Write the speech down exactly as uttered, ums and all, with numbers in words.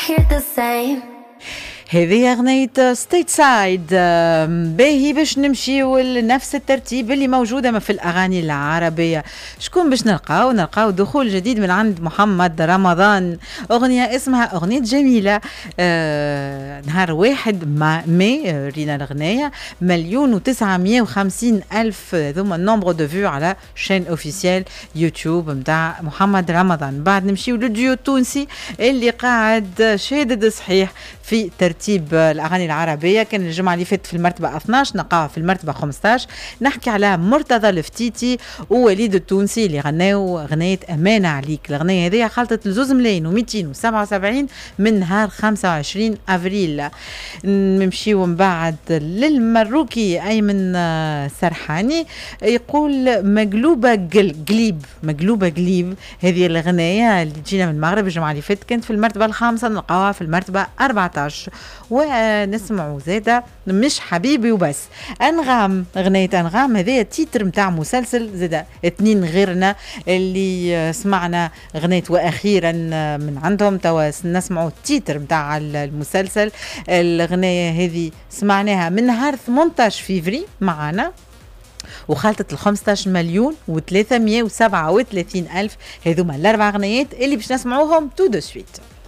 Hear the same. هذه أغنية ستيت سايد. باهي باش نمشيو لنفس الترتيب اللي موجودة في الأغاني العربية. شكون باش نلقاو نلقاو دخول جديد من عند محمد رمضان، أغنية اسمها أغنية جميلة. آه نهار واحد ما مي رينا الأغنية مليون وتسعمية وخمسين ألف ثم النومبر دو فيو على شين أوفيسيال يوتيوب متاع محمد رمضان. بعد نمشيو للديو التونسي اللي قاعد شادد صحيح في ترتيب الأغاني العربية. كان الجمعة اللي فاتت في المرتبة اثناش، نقاها في المرتبة خمسطاش. نحكي على مرتضى الفتيتي ووليد التونسي اللي غناو أغنية أمانة عليك. الأغنية هذه خلطت لزوز ملايين ومئتين وسبعة وسبعين من نهار خمسة وعشرين أفريل. نمشيو من بعد للمروكي أيمن سرحاني، يقول مقلوبة قليب مقلوبة قليب. هذه الأغنية اللي تجينا من المغرب الجمعة اللي فاتت كانت في المرتبة الخامسة، نلقاوها في المرتبة أربعطاش. ونسمعوا زادة مش حبيبي وبس، أنغام. أغنية أنغام هذه تيتر متاع مسلسل زادة اثنين غيرنا اللي سمعنا أغنية وأخيرا من عندهم. توا نسمعوا التيتر متاع المسلسل. الأغنية هذه سمعناها من نهار ثمانطاش فيفري معنا، وخلطت ال خمسطاش مليون وثلاثمية وسبعة وثلاثين ألف. هذوما الأربع أغنيات اللي باش نسمعوهم تو دو سويت.